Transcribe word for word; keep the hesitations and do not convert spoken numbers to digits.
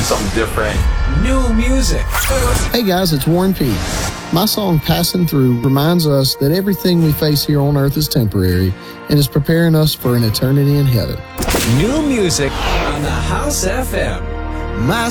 something different. New music. Hey guys, it's Warren P. My song Passing Through reminds us that everything we face here on earth is temporary and is preparing us for an eternity in heaven. New music on the House F M. My